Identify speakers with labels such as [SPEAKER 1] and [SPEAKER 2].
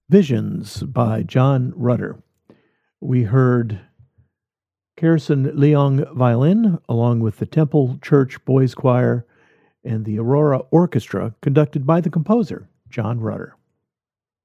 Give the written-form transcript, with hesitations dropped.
[SPEAKER 1] Visions by John Rutter. We heard Kerrison Leong violin, along with the Temple Church Boys Choir and the Aurora Orchestra, conducted by the composer, John Rutter.